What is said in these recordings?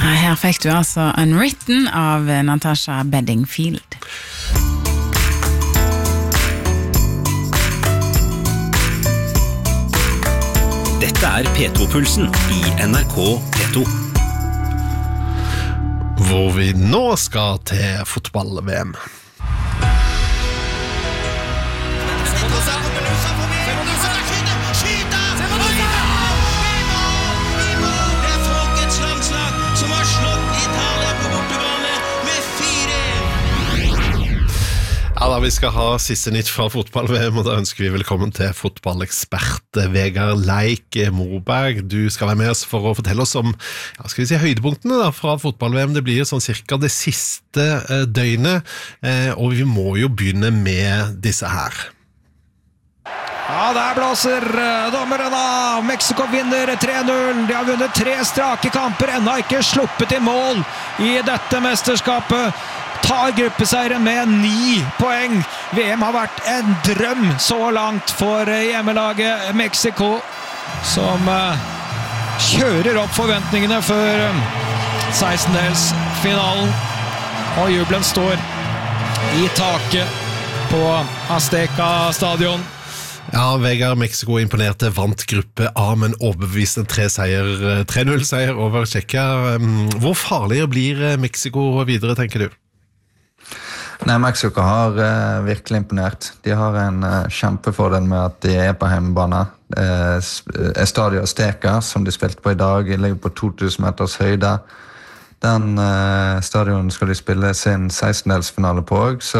Her fikk du altså Unwritten av Natasha Bedingfield. Dette P2-pulsen I NRK P2. Hvor vi nå skal til fotball-VM. Ja da, vi skal ha siste nytt fra fotball-VM, og da ønsker vi velkommen til fotballekspert Vegard Leik Morberg. Du skal være med oss for å fortelle oss om, skal vi si, høydepunktene da, fra fotball-VM. Det blir sånn cirka det siste døgnet, og vi må jo begynne med disse her. Ja, der blåser dommeren av. Mexico vinner 3-0. De har vunnet 3 strake kamper, enda ikke sluppet I mål I dette mesterskapet. Tar gruppeseieren med 9 poeng. VM har vært en drøm så langt for hjemmelaget Mexico, som kjører opp forventningene for 16-delsfinalen. Og jubelen står I taket på Azteca stadion. Ja, Vegard, Mexico imponerte, vant gruppe A, men overbeviste 3-0-seier over Tsjekkia. Hvor farligere blir Mexico videre, tenker du? Nei, Mexico har virkelig imponert. De har en kjempefordel med at de på hjemmebane. Estadio Azteca, som de spilte på I dag, ligger på 2000 meters høyde. Den stadion skal de spille sin 16-delsfinale på, så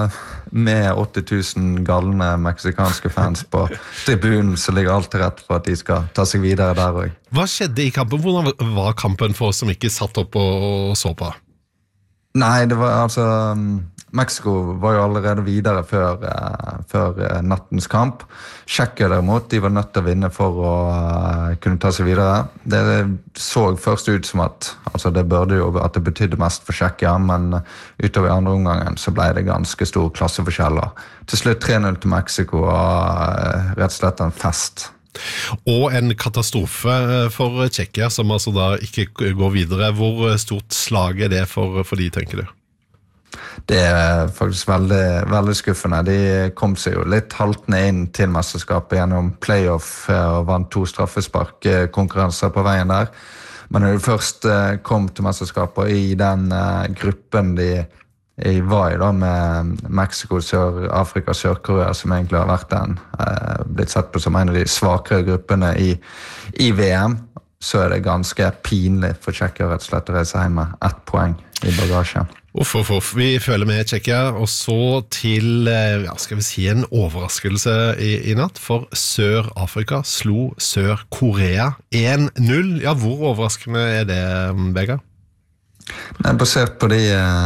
med 80 000 galne meksikanske fans på tribunen, så ligger alt til rett for at de skal ta seg videre der også. Hva skjedde I kampen? Hvordan var kampen for oss som ikke satt opp og så på? Nei, det var altså... Mexico var jo allerede videre før nattens kamp. Tsjekkia derimot, de var nødt til å vinne for å kunne ta seg videre. Det så først ut som at det burde jo at det betydde mest for Tsjekkia, men utover I andre omgangen så ble det ganske stor klasseforskjeller. Til slutt 3-0 til Mexico og rett og slett en fest. Og en katastrofe for Tsjekkia, som altså da ikke går videre. Hvor stort slag det for de, tenker du? Det faktisk veldig, veldig skuffende. De kom seg jo litt haltende inn til mesterskapet gjennom playoff og vant 2 straffespark-konkurrenser på veien der. Men når de først kom til mesterskapet I den gruppen de var I da, med Mexico, Sør-Afrika, Sør-Korea, som egentlig har vært blitt sett på som en av de svakere gruppene I VM, så det ganske pinlig for Tsjekkia rett og slett å reise hjem med 1 poeng I bagasjen. Vi følger med Tsjekkia, og så til, skal vi si, en overraskelse I natt, for Sør-Afrika slo Sør-Korea 1-0. Ja, hvor overraskende det, Vegard? Basert på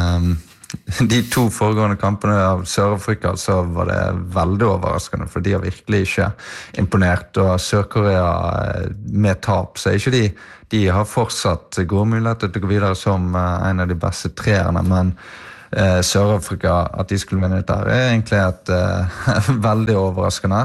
de 2 foregående kampene av Sør-Afrika, så var det veldig overraskende, for de har virkelig ikke imponert, og Sør-Korea med tap, så ikke de har fortsatt gode muligheter til å gå videre som en av de beste treerne, men Sør-Afrika, at de skulle vinne der, egentlig veldig overraskende,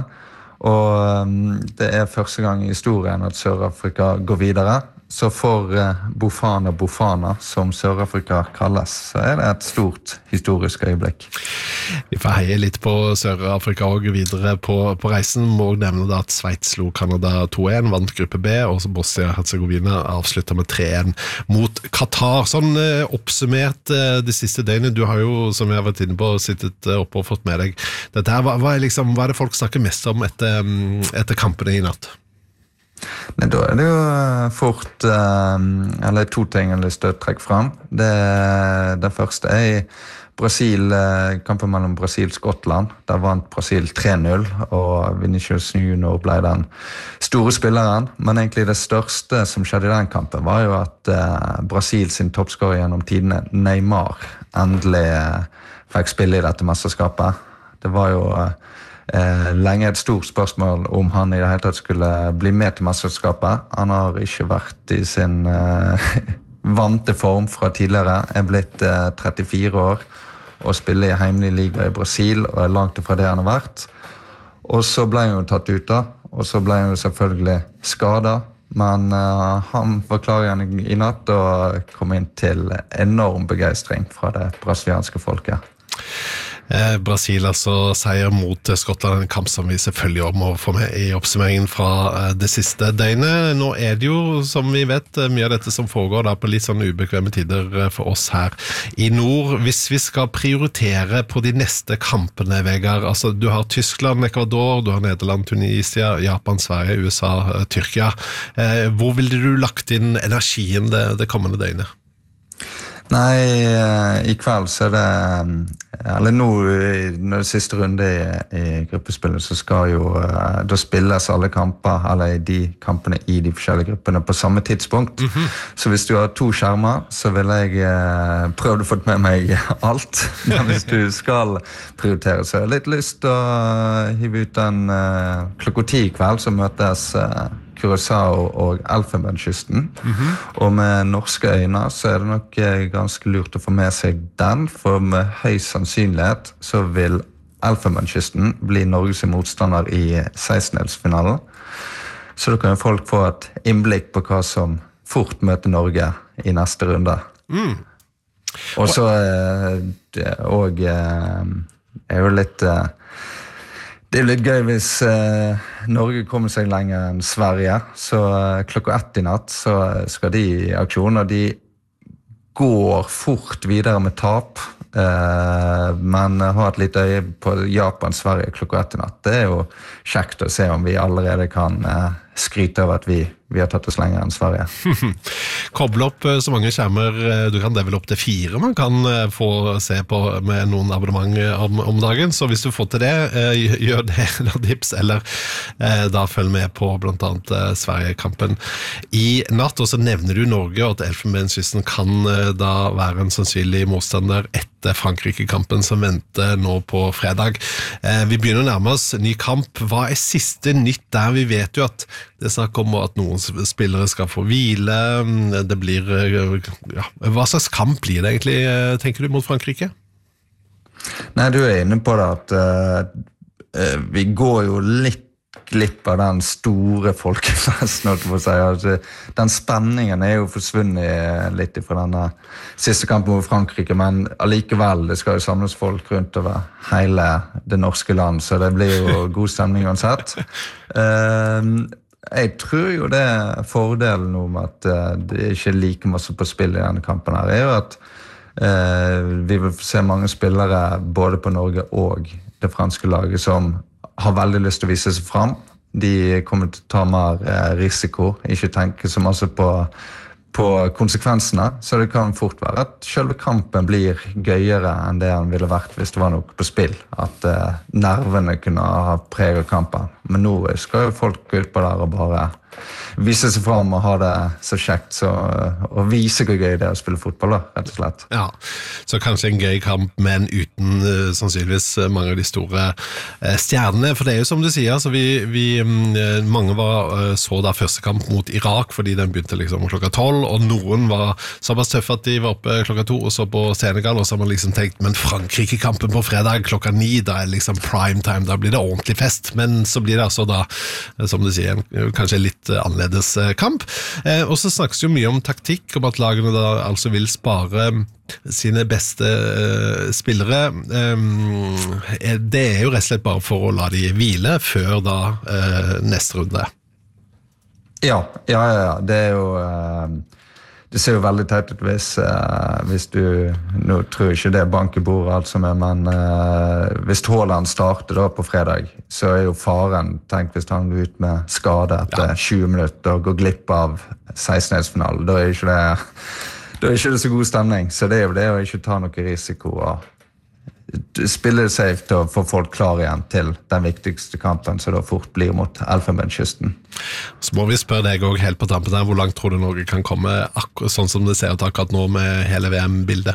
og det første gang I historien at Sør-Afrika går videre. Så for Bofana, som Sør-Afrika kalles, så det et stort historisk øyeblikk. Vi får heie litt på Sør-Afrika og videre på reisen. Må nevne da at Sveits slo Kanada 2-1, vant gruppe B, og så Bosnia-Herzegovina avsluttet med 3-1 mot Qatar. Sånn oppsummert det siste døgnet, du har jo, som jeg har vært inne på, sittet oppe og fått med deg. Dette her, hva det folk snakker mest om etter kampene I natt? Men da det jo fort, eller 2 ting jeg har lyst til å trekke frem. Det første Brasil, kampen mellom Brasil og Skottland. Der vant Brasil 3-0, og Vinicius Junior ble den store spilleren. Men egentlig det største som skjedde I den kampen var jo at Brasil sin toppskårer gjennom tidene, Neymar, endelig fikk spille I dette mesterskapet. Det var jo... lenge et stort spørsmål om han I det hele tatt skulle bli med til mesterskapet. Han har ikke vært I sin vante form fra tidligere, blitt 34 år og spiller I heimelig liga I Brasil og langt fra det han har vært. Og så ble han jo tatt ut da, og så ble han jo selvfølgelig skadet, men han var klar igjen I natt og kom inn til enorm begeistring fra det brasilianske folket. Brasil altså seier mot Skottland, en kamp som vi selvfølgelig må få med I oppsummeringen fra det siste døgnet. Nå det jo, som vi vet, mye av dette som foregår da på litt sånn ubekvemme tider for oss her I nord. Hvis vi skal prioritere på de neste kampene, Vegard, altså du har Tyskland, Ecuador, du har Nederland, Tunisia, Japan, Sverige, USA, Tyrkia. Hvor ville du lagt inn energien det kommende døgnet? Nei, I kveld så det eller nå når det siste runde I gruppespillet så skal jo da spilles alle kamper eller de kampene I de forskjellige gruppene på samme tidspunkt så hvis du har 2 skjermer så vil jeg prøve å få med meg alt men hvis du skal prioritere så har jeg litt lyst til å hive ut den klokka 10 I kveld så møtes Curaçao og Elfenbenskysten og med norske øyne så det nok ganske lurt å få med seg den for med høy sannsynlighet så vil Elfenbenskysten bli Norges motstander I 16-delsfinalen så da kan jo folk få et innblikk på hva som fort møter Norge I neste runde og så og jo litt Det litt gøy hvis Norge kommer seg lenger enn Sverige, så klokka 1 I natt så skal de I aksjon, og de går fort videre med tap, men har et litt øye på Japan-Sverige klokka 1 I natt. Det jo kjekt å se om vi allerede kan skryte av at vi har tatt oss lenger enn Sverige. Koble opp så mange skjermer, du kan det vel opp til 4 man kan få se på med noen abonnement om dagen, så hvis du får til det, gjør det noen tips, eller da følg med på blant annet Sverige-kampen I natt, og så nevner du Norge, og at Elfenbenskysten kan da være en sannsynlig motstander etter Frankrike-kampen som venter nå på fredag. Vi begynner å nærme oss ny kamp. Hva siste nytt der? Vi vet jo at det snakker om at noen spillere skal få hvile, det blir, ja, hva slags kamp blir det egentlig, tenker du, mot Frankrike? Nei, du inne på det at vi går jo litt glipp av den store folkefesten, altså, den spenningen jo forsvunnet litt fra denne siste kampen mot Frankrike, men allikevel, det skal jo samles folk rundt over hele det norske land, så det blir jo god stemning uansett. Jeg tror jo det fordelen om at det ikke like masse på spill I denne kampen her, jo at vi vil se mange spillere både på Norge og det franske laget som har veldig lyst til å vise seg frem. De kommer til å ta mer risiko, ikke tenke så masse på konsekvensene, så det kan fort være at selve kampen blir gøyere enn det den ville vært hvis det var noe på spill, at nervene kunne ha preget kampen. Men nå skal jo folk gå ut på der og bare vise seg frem og ha det så kjekt, så, og vise hvor gøy det å spille fotball, da, rett og slett. Ja, så kanskje en gøy kamp, men uten sannsynligvis mange av de store stjernene, for det jo som du sier, altså mange så da første kamp mot Irak, fordi den begynte liksom klokka 12, og noen var såpass tøffe at de var oppe klokka 2 og så på Senegal, og så har man liksom tenkt, men Frankrike-kampen på fredag klokka 9, da liksom prime time, da blir det ordentlig fest, men så blir det altså da, som du sier, kanskje litt annerledes kamp. Og så snakkes jo mye om taktikk, om at lagene da altså vil spare sine beste spillere. Det jo rett og slett bare for å la de hvile før da neste runde. Ja, det jo det ser jo veldig teit ut hvis du, nå tror jeg ikke det bank I bordet alt som men hvis Haaland starter da på fredag, så jo faren, tenk hvis han går ut med skade etter 20 minutter og går glipp av 16-delsfinalen, da ikke det så god stemning, så det jo det å ikke ta noe risiko og spille safe til å få folk klar igjen til den viktigste kampen, så da fort blir mot Elfenbenskysten. Så må vi spørre deg også helt på tampen der, hvor langt tror du Norge kan komme sånn som det ser ut akkurat nå med hele VM-bildet?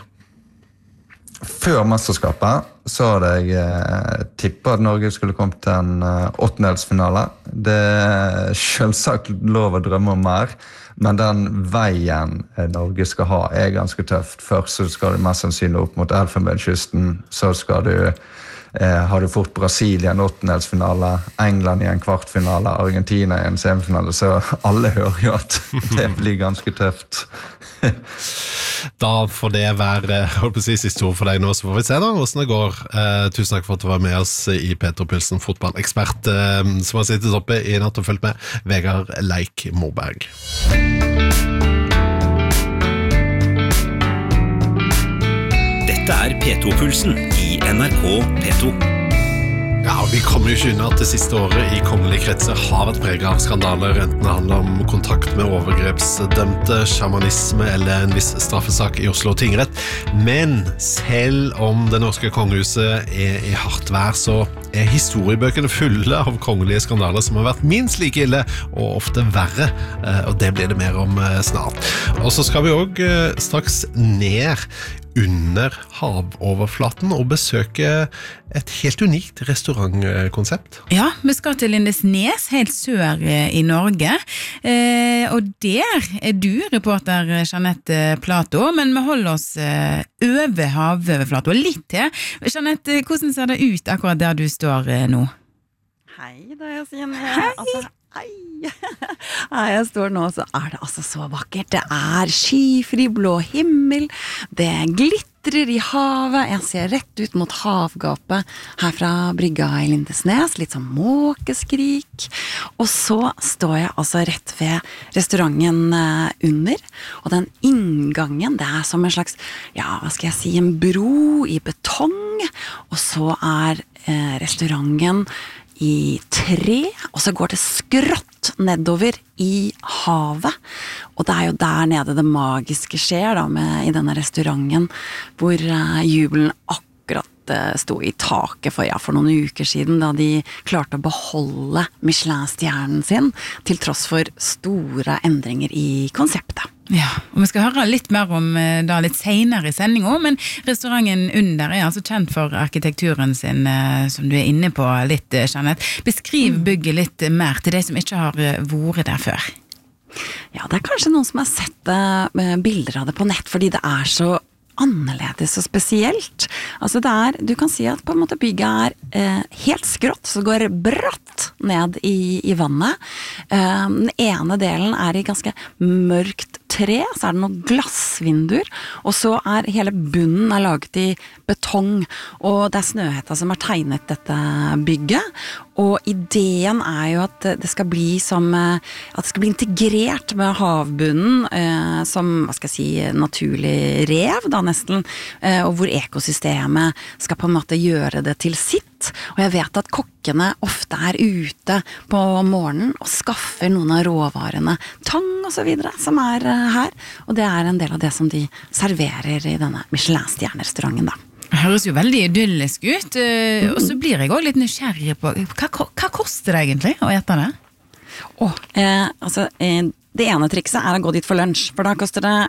Før mesterskapet så hadde jeg tippet at Norge skulle komme til en 8-delsfinale. Det selvsagt lov å drømme om mer, men den veien Norge skal ha ganske tøft. Først så skal du mest sannsynlig opp mot Elfenbenskysten, så skal du har du fort Brasil i en åttendelsfinale, England i en kvartfinale, Argentina i en semifinale, så alle hører jo at det blir ganske tøft. Da får det være siste ord for deg nå, så får vi se da hvordan det går. Tusen takk for at du var med oss i P2 Pulsen, fotballekspert som har sittet oppe i natt og fulgt med, Vegard Leik Moberg. Dette P2-pulsen i NRK P2. Ja, vi kommer jo ikke unna at det siste året i kongelige kretser har vært preget av skandaler, enten det handler om kontakt med overgrepsdømte, shamanisme eller en viss straffesak i Oslo tingrett. Men selv om det norske kongehuset i hardt vær, så historiebøkene fulle av kongelige skandaler som har vært minst like ille og ofte verre, og det blir det mer om snart. Og så skal vi også straks ned under havoverflaten og besøke et helt unikt restaurantkonsept. Ja, vi skal til Lindesnes, helt sør i Norge. Og der du, reporter Jeanette Plato, men vi holder oss over havoverflaten og litt til. Jeanette, hvordan ser det ut akkurat der du står nå? Hei, da er jeg Signe. Hei! Her jeg står nå, så det altså så vakkert. Det skyfri blå himmel, det glitrer i havet, jeg ser rett ut mot havgapet her fra brygga i Lindesnes, litt sånn måkeskrik, og så står jeg altså rett ved restauranten under, og den inngangen, det som en slags, ja, hva skal jeg si, en bro i betong, og så restauranten i tre, og så går det skrått nedover i havet, og det jo der nede det magiske skjer da, i denne restauranten, hvor jubelen akkurat sto i taket for noen uker siden, da de klarte å beholde Michelin-stjernen sin, til tross for store endringer i konseptet. Ja, og vi skal høre litt mer om da litt senere i sendingen, men restauranten under altså kjent for arkitekturen sin, som du inne på litt, Jeanette. Beskriv bygget litt mer til de som ikke har vært der før. Ja, det kanskje noen som har sett bilder av det på nett, fordi det så annerledes og spesielt. Altså du kan si at på en måte bygget helt skrått, så går bratt ned i vannet. Den ene delen i ganske mørkt tre, så det noen glassvinduer, og så hele bunnen laget i betong, og det Snøhetta som har tegnet dette bygget, og ideen jo at det skal bli som, at det skal bli integrert med havbunnen, som, hva skal jeg si, naturlig rev da nesten, og hvor ekosystemet skal på en måte gjøre det til sitt, og jeg vet at kokkene ofte ute på morgenen og skaffer noen av råvarene, tang og så videre, som her, og det en del av det som de serverer i denne Michelin-stjernerestauranten da. Det høres jo veldig idyllisk ut, og så blir jeg også litt nysgjerrig på, hva koster det egentlig å ete det? Det ene trikset å gå dit for lunsj, for da koster det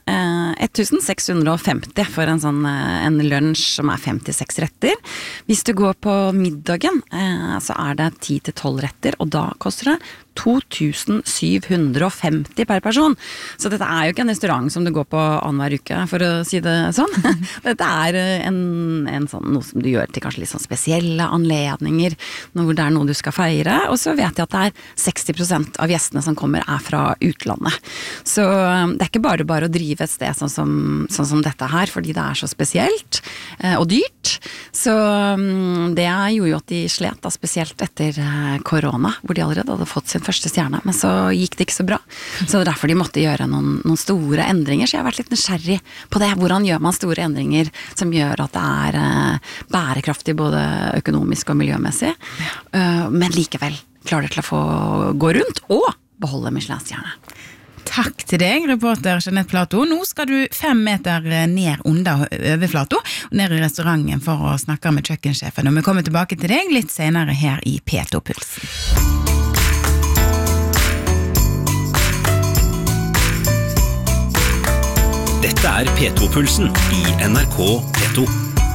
1650 for en lunsj som 5-6 retter. Hvis du går på middagen, så det 10-12 retter, og da koster det 2750 per person. Så dette jo ikke en restaurant som du går på annenhver uke, for å si det sånn. Dette noe som du gjør til kanskje litt sånn spesielle anledninger, hvor det noe du skal feire, og så vet jeg at det 60% av gjestene som kommer fra utlandet. Så det ikke bare å drive et sted sånn som dette her, fordi det så spesielt og dyrt. Så det gjorde jo at de slet, da, spesielt etter korona, hvor de allerede hadde fått sin første stjerne, men så gikk det ikke så bra. Så det derfor de måtte gjøre noen store endringer, så jeg har vært litt nysgjerrig på det. Hvordan gjør man store endringer som gjør at det bærekraftig både økonomisk og miljømessig, men likevel klarer det til å få gå rundt og beholde Michelin-stjerne. Takk til deg, reporter Jeanette Plato. Nå skal du 5 meter ned under overflaten, og ned i restauranten for å snakke med kjøkkensjefen. Og vi kommer tilbake til deg litt senere her i P2-pulsen. Dette P2-pulsen i NRK P2.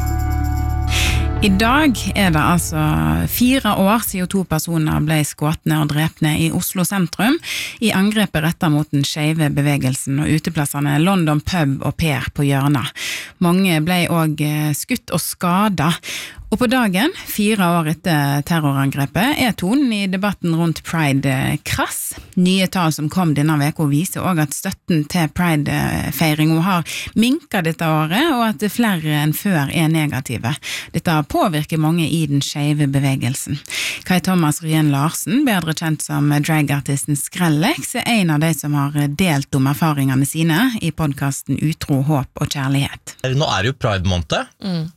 I dag det altså 4 år siden 2 personer ble skutt og drepne i Oslo sentrum i angrepet rettet mot den skeive bevegelsen og uteplassene London Pub og Per på hjørnet. Mange ble også skutt og skadet. Og på dagen, 4 år etter terrorangrepet, tonen i debatten rundt Pride krass. Nye tall som kom denne veka viser også at støtten til Pride-feiringen har minket dette året, og at flere enn før negative. Dette påvirker mange i den skeive bevegelsen. Kai Thomas Rien Larsen, bedre kjent som dragartisten Skrellex, en av de som har delt om erfaringene sine i podcasten Utro, håp og kjærlighet. Nå det jo Pride-måned.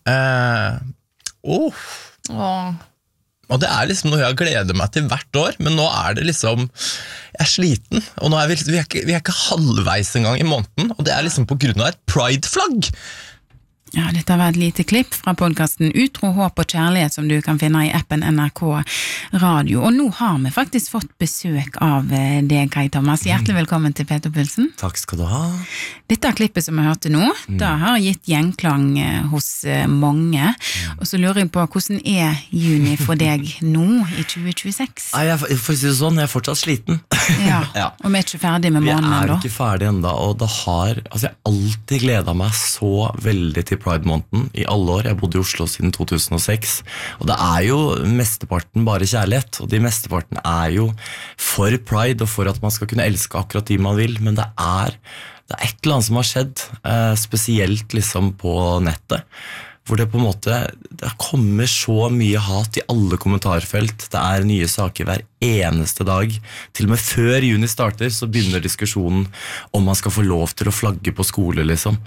Og det liksom noe jeg gleder meg til hvert år, men nå det liksom, jeg sliten, og nå vi ikke halvveis en gang i måneden, og det liksom på grunn av et Pride-flagg. Ja, dette var et lite klipp fra podcasten Utro, håp og kjærlighet som du kan finne i appen NRK Radio. Og nå har vi faktisk fått besøk av deg, Kai Thomas. Hjertelig velkommen til P2-pulsen. Takk skal du ha. Dette klippet som vi hørte nå, det har gitt gjenklang hos mange. Og så lurer jeg på, hvordan juni for deg nå i 2026? For å si det sånn, jeg fortsatt sliten. Ja, og vi ikke ferdig med måneden Vi da. ikke ferdig enda, og det har, jeg har alltid gledet meg så veldig til Pride-måneden i alle år. Jeg bodde i Oslo siden 2006, og det jo mesteparten bare kjærlighet, og de mesteparten jo for Pride, og for at man skal kunne elske akkurat de man vil, men det et eller annet som har skjedd, spesielt liksom på nettet, hvor det på en måte, det kommer så mye hat i alle kommentarfelt, det nye saker hver eneste dag, til og med før juni starter, så begynner diskusjonen om man skal få lov til å flagge på skole, liksom.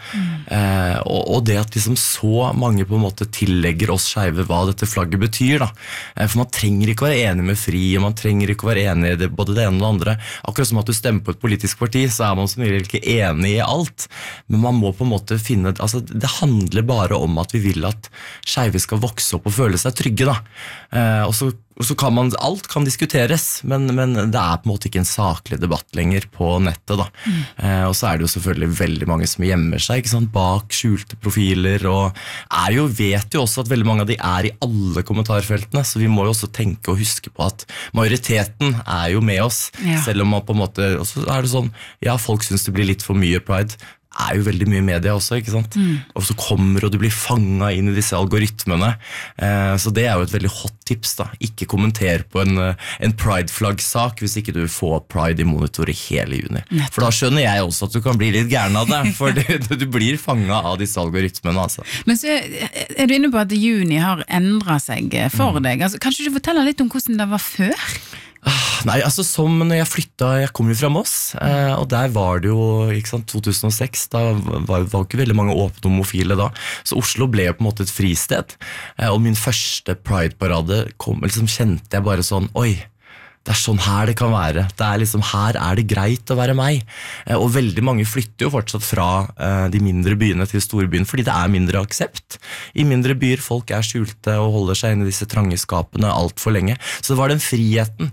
Og det at liksom så mange på en måte tillegger oss skeive hva dette flagget betyr, da. For man trenger ikke være enig med FRI, og man trenger ikke være enig i både det ene og det andre. Akkurat som at du stemmer på et politisk parti, så man som regel ikke enig i alt. Men man må på en måte finne, altså det handler bare om at vi vil at skeive skal vokse opp og føle seg trygge, da. Og så kan alt kan diskuteres, men det på en måte ikke en saklig debatt lenger på nettet, da. Og så det jo selvfølgelig veldig mange som gjemmer seg, ikke sant, bak skjulte profiler, og vet jo også at veldig mange av de i alle kommentarfeltene, så vi må jo også tenke og huske på at majoriteten jo med oss, selv om man på en måte, og så det sånn, ja, folk synes det blir litt for mye Pride, jo veldig mye media også, ikke sant? Og så kommer og du blir fanget inn i disse algoritmene, så det jo et veldig hot tips, da. Ikke kommenter på en Pride-flaggsak hvis ikke du får Pride i monitor i hele juni. For da skjønner jeg også at du kan bli litt gæren av det, for du blir fanget av disse algoritmene, altså. Men så du inne på at juni har endret seg for deg. Altså, kanskje du forteller litt om hvordan det var før? Nei, altså som når jeg kom jo fra Moss, og der var det jo, ikke sant, 2006, da var ikke veldig mange åpne homofile da, så Oslo ble jo på en måte et fristed, og min første Pride-parade liksom kjente jeg bare sånn, oi, det sånn her det kan være, det liksom her det greit å være meg, og veldig mange flytter jo fortsatt fra de mindre byene til storbyen, fordi det mindre aksept. I mindre byer folk skjulte og holder seg inne i disse trange skapene alt for lenge, så det var den friheten.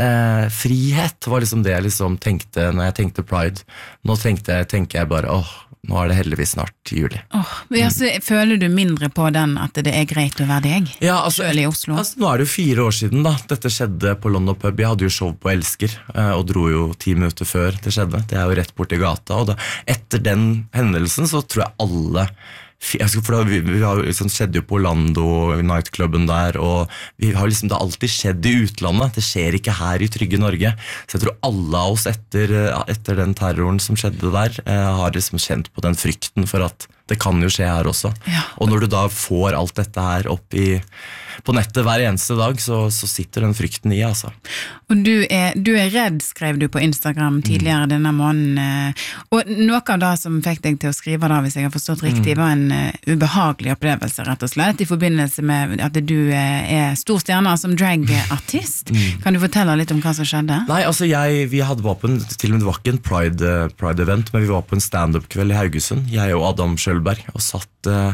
Frihet var liksom det jeg liksom tenkte når jeg tenkte Pride. Nå tenker jeg bare, nå det heldigvis snart juli. Føler du mindre på den at det greit å være deg? Ja, altså, selv i Oslo? Nå det jo 4 år siden da, dette skjedde på London Pub. Jeg hadde jo show på Elsker, og dro jo 10 minutter før det skjedde. Det jo rett bort i gata, og da, etter den hendelsen så tror jeg alle for det skjedde jo på Orlando, nightclubben der, og det har alltid skjedd i utlandet, det skjer ikke her i trygge Norge, så jeg tror alle av oss etter den terroren som skjedde der, har liksom kjent på den frykten for at det kan jo skje her også. Og når du da får alt dette her opp på nettet hver eneste dag, så sitter den frykten i, altså. Og du redd, skrev du på Instagram tidligere denne måneden, og noe av det som fikk deg til å skrive da, hvis jeg har forstått riktig, var en ubehagelig opplevelse, rett og slett, i forbindelse med at du stor stjerne som dragartist. Kan du fortelle litt om hva som skjedde? Nei, altså vi hadde var på til og med det var ikke en Pride-event, men vi var på en stand-up-kveld i Haugesund, jeg og Adam Schjølberg, og satt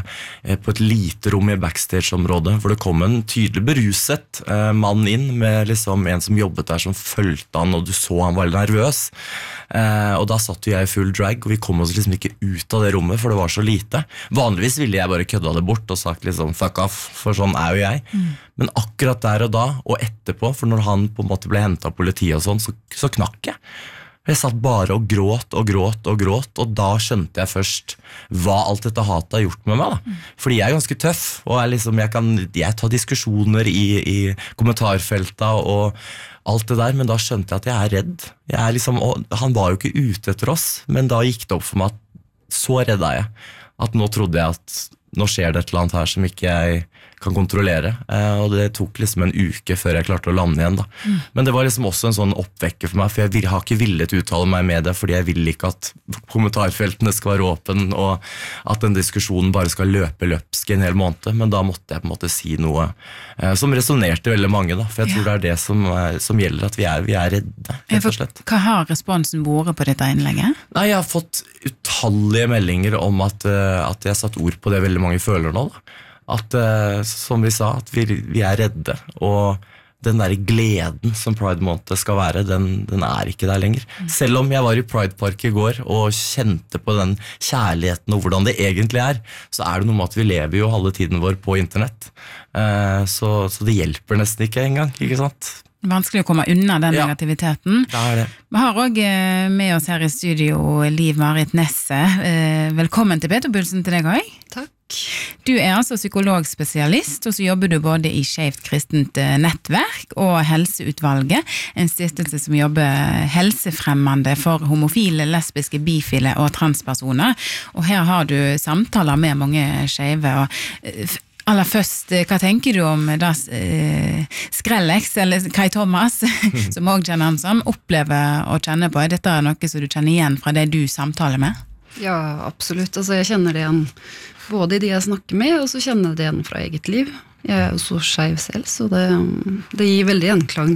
på et lite rom i backstage-området, hvor det kom en tydelig beruset mann inn, med liksom en som jobbet der som følte han, og du så han var litt nervøs. Og da satt jo jeg i full drag, og vi kom oss liksom ikke ut av det rommet, for det var så lite. Vanligvis ville jeg bare kødda det bort og sagt liksom fuck off, for sånn jo jeg. Men akkurat der og da, og etterpå, for når han på en måte ble hentet av politiet og sånn, så knakk jeg. Jeg satt bare og gråt, og da skjønte jeg først hva alt dette hatet har gjort med meg. Da. Fordi jeg er ganske tøff, og jeg tar diskusjoner i kommentarfelta og alt det der, men da skjønte jeg at jeg er redd. Og han var jo ikke ute etter oss, men da gikk det opp for meg at så redd er jeg. At nå trodde jeg at nå skjer det et eller annet her som ikke jeg kan kontrollere, og det tok liksom en uke før jeg klarte å lande igjen da. Men det var liksom også en sånn oppvekker for meg, for jeg har ikke villet uttale meg med det, fordi jeg vil ikke at kommentarfeltene skal være åpen, og at den diskusjonen bare skal løpe løpsk i en hel måned, men da måtte jeg på en måte si noe som resonerte veldig mange da, for jeg tror det er det som gjelder, at vi er redde, rett og slett. Hva har responsen vært på dette innlegget? Nei, jeg har fått utallige meldinger om at jeg har satt ord på det veldig mange føler nå da. At, som vi sa, at vi er redde, og den der gleden som Pride Month skal være, den er ikke der lenger. Selv om jeg var i Pride Park i går og kjente på den kjærligheten og hvordan det egentlig er, så er det noe med at vi lever jo halve tiden vår på internett. Så det hjelper nesten ikke engang, ikke sant? Vanskelig å komme unna den negativiteten. Det er det. Vi har også med oss her i studio Liv Marit Nesse. Velkommen til P2-pulsen til deg også. Takk. Du er altså psykologspesialist, og så jobber du både i Skjevt kristent nettverk og Helseutvalget, en stiftelse som jobber helsefremmende for homofile, lesbiske, bifile og transpersoner. Og her har du samtaler med mange skjeve, og aller først, hva tenker du om da Skrellex, eller Kai Thomas, som også kjenner han som, opplever å kjenne på? Dette er noe som du kjenner igjen fra det du samtaler med? Ja, absolutt. Altså, jeg kjenner det igjen både i de jeg snakker med, og så kjenner jeg det igjen fra eget liv. Jeg er jo så skeiv selv, så det gir veldig gjenklang.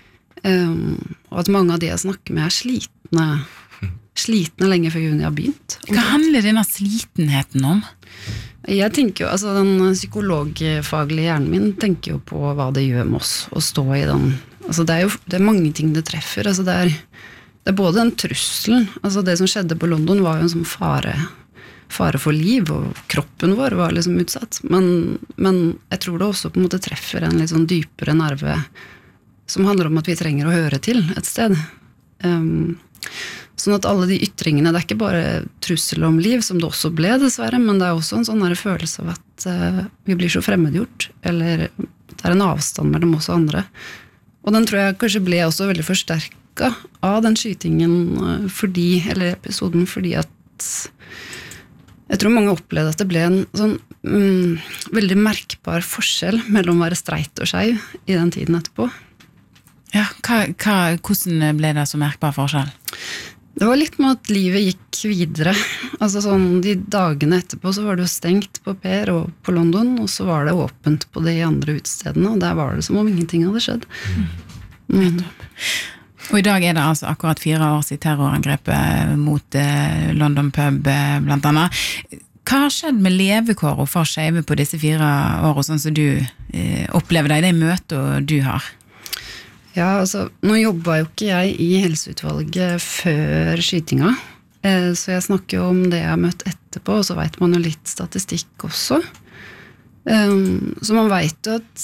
Og at mange av de jeg snakker med er slitne lenge før juni har begynt. Hva handler denne slitenheten om? Jeg tenker jo, altså den psykologfaglige hjernen min tenker jo på hva det gjør med oss å stå i den. Altså det er mange ting det treffer. Altså det er både den trusselen, altså det som skjedde på London var jo en sånn fare for liv, og kroppen vår var liksom utsatt. Men jeg tror det også på en måte treffer en litt sånn dypere nerve som handler om at vi trenger å høre til et sted. Sånn at alle de ytringene, det er ikke bare trussel om liv, som det også ble dessverre, men det er også en sånn følelse av at vi blir så fremmedgjort, eller det er en avstand mellom oss og andre. Og den tror jeg kanskje ble også veldig forsterket av den skytingen eller episoden, fordi at jeg tror mange opplevde at det ble en sånn veldig merkbar forskjell mellom å være streit og skeiv i den tiden etterpå. Ja, hvordan ble det så merkbar forskjell? Det var litt med at livet gikk videre. Altså sånn, de dagene etterpå så var det jo stengt på Per og på London, og så var det åpent på de andre utstedene, og der var det som om ingenting hadde skjedd. Og i dag er det altså akkurat 4 år siden terrorangrepet mot London Pub, blant annet. Hva har skjedd med levekår for skeive på disse 4 årene, sånn som du opplever det i det møtet du har? Ja, altså, nå jobbet jo ikke jeg i Helseutvalget før skytinga, så jeg snakker jo om det jeg har møtt etterpå, og så vet man jo litt statistikk også. Så man vet jo at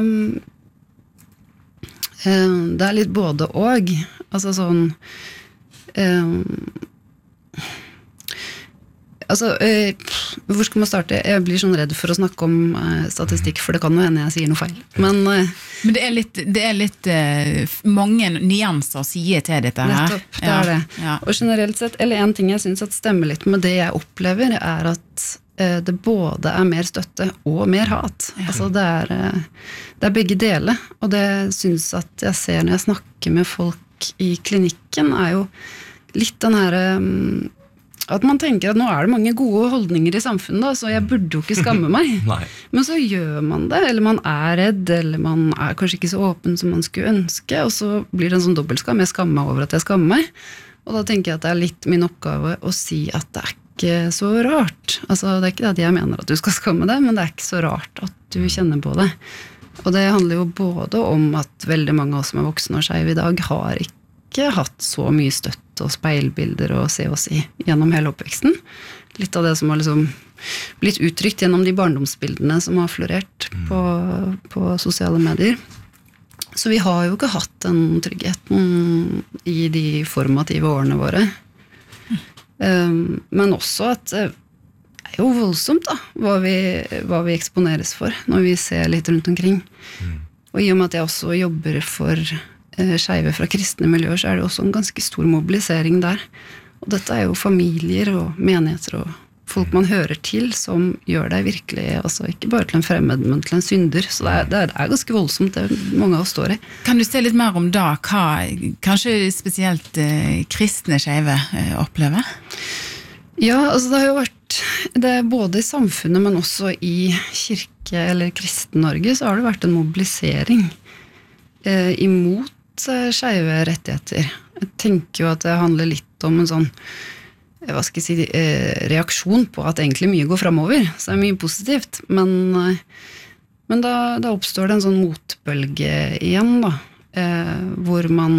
det er litt både og, altså sånn hvor skal man starte? Jeg blir sånn redd for å snakke om statistikk, for det kan jo hende jeg sier noe feil. Men det er litt mange nyanser å si til dette her. Nettopp, det er det. Ja. Og generelt sett, eller en ting jeg synes at stemmer litt med det jeg opplever, er at det både er mer støtte og mer hat. Altså det er begge deler, og det synes at jeg ser når jeg snakker med folk i klinikken, er jo litt den her at man tenker at nå er det mange gode holdninger i samfunnet da, så jeg burde jo ikke skamme meg. Men så gjør man det, eller man er redd, eller man er kanskje ikke så åpen som man skulle ønske, og så blir det en sånn dobbeltskam. Jeg skammer meg over at jeg skammer meg, og da tenker jeg at det er litt min oppgave å si at det er ikke så rart. Altså, det er ikke det at jeg mener at du skal skamme deg, men det er ikke så rart at du kjenner på det. Og det handler jo både om at veldig mange av oss som er voksne og skeive i dag har ikke hatt så mye støtte og speilbilder å se oss i gjennom hele oppveksten. Litt av det som har liksom blitt uttrykt gjennom de barndomsbildene som har florert på sosiale medier. Så vi har jo ikke hatt den tryggheten i de formative årene våre. Men også at det er jo voldsomt da, hva vi eksponeres for når vi ser litt rundt omkring. Og i og med at jeg også jobber for skeive fra kristne miljøer, så er det også en ganske stor mobilisering der. Og dette er jo familier og menigheter og folk man hører til som gjør deg virkelig, altså ikke bare til en fremmed, men til en synder. Så det er ganske voldsomt det mange av oss står i. Kan du se litt mer om da, hva kanskje spesielt kristne skeive opplever? Ja, altså det har jo vært, det både i samfunnet, men også i kirke eller kristen-Norge, så har det vært en mobilisering imot skeive rettigheter. Jeg tenker jo at det handler litt om en sånn hva skal jeg si, reaksjon på at egentlig mye går fremover, så det er mye positivt, men da oppstår det en sånn motbølge igjen da, hvor man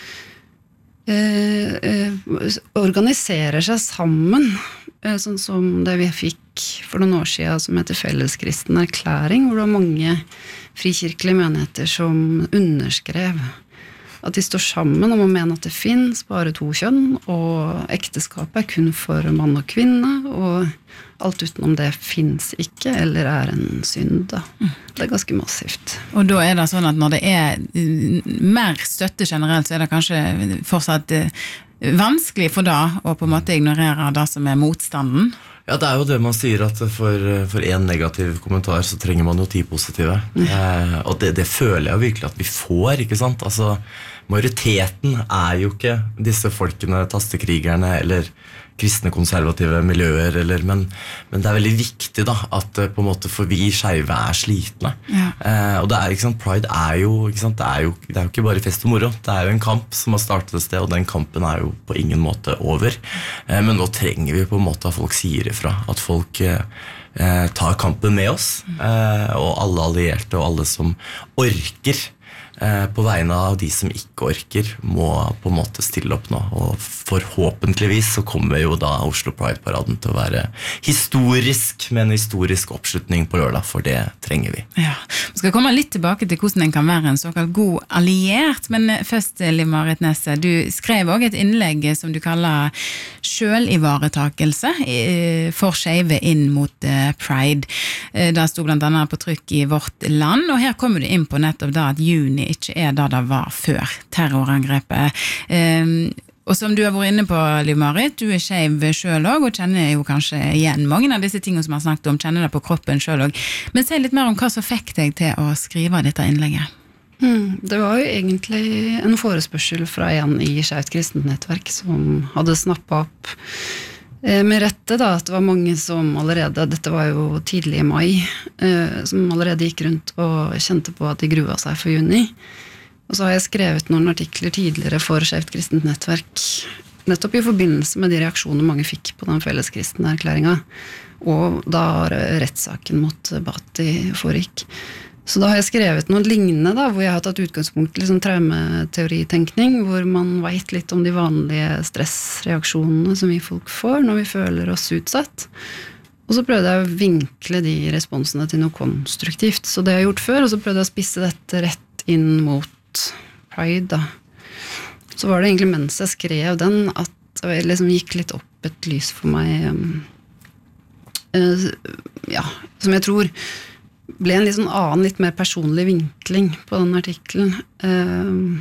organiserer seg sammen, sånn som det vi fikk for noen år siden som heter Felleskristen Erklæring, hvor det var mange frikirkelige menigheter som underskrev at de står sammen om å mene at det finnes bare to kjønn, og ekteskapet er kun for mann og kvinne, og alt utenom det finnes ikke, eller er en synd. Da. Det er ganske massivt. Og da er det sånn at når det er mer støtte generelt, så er det kanskje fortsatt vanskelig for da å på en måte ignorere det som er motstanden? Ja, det er jo det man sier, at for en negativ kommentar så trenger man jo 10 positive. Og det føler jeg virkelig at vi får, ikke sant? Altså, majoriteten er jo ikke disse folkene, tastekrigerne, eller kristne konservative miljøer, men det er veldig viktig da, at på en måte for vi skeive er slitne. Ja. Og det er, ikke sant, Pride er jo, ikke sant, det er jo ikke bare fest og moro, det er jo en kamp som har startet et sted, og den kampen er jo på ingen måte over. Men nå trenger vi på en måte at folk sier ifra, at folk tar kampen med oss, og alle allierte og alle som orker på vegne av de som ikke orker, må på en måte stille opp nå, og forhåpentligvis så kommer jo da Oslo Pride-paraden til å være historisk, med en historisk oppslutning på lørdag, for det trenger vi. Ja, vi skal komme litt tilbake til hvordan den kan være en såkalt god alliert, men først Liv Marit Nesse, du skrev også et innlegg som du kaller selvivaretakelse for skeive inn mot Pride. Det sto blant annet på trykk i Vårt Land, og her kommer du inn på nettopp da at juni ikke er det var før terrorangrepet. Og som du har vært inne på, Liv Marit, du er skeiv selv også, og kjenner jo kanskje igjen mange av disse tingene som har snakket om, kjenner det på kroppen selv også. Men si litt mer om hva som fikk deg til å skrive dette innlegget. Det var jo egentlig en forespørsel fra en i Skjevt Kristent Nettverk som hadde snappet opp med rette da, at det var mange som allerede, dette var jo tidlig i mai, som allerede gikk rundt og kjente på at de grua seg for juni. Og så har jeg skrevet noen artikler tidligere for Skjevt Kristent Nettverk, nettopp i forbindelse med de reaksjoner mange fikk på den felleskristne erklæringen, og da rettssaken mot Bhatti foregikk. Så da har jeg skrevet noe lignende da, hvor jeg har tatt utgangspunkt i liksom traumeteoritenkning, hvor man vet litt om de vanlige stressreaksjonene som vi folk får når vi føler oss utsatt. Og så prøvde jeg å vinkle de responsene til noe konstruktivt. Så det har jeg gjort før, og så prøvde jeg å spisse dette rett inn mot Pride da. Så var det egentlig mens jeg skrev den, at det liksom gikk litt opp et lys for meg, ja, som jeg tror ble en litt sånn annen, litt mer personlig vinkling på den artikkelen.